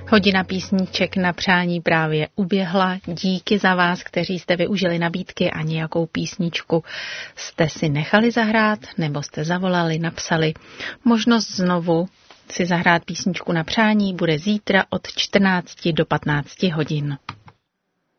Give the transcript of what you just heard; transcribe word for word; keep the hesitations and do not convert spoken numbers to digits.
Hodina písniček na přání právě uběhla. Díky za vás, kteří jste využili nabídky a nějakou písničku jste si nechali zahrát nebo jste zavolali, napsali. Možnost znovu si zahrát písničku na přání bude zítra od čtrnácti do patnácti hodin.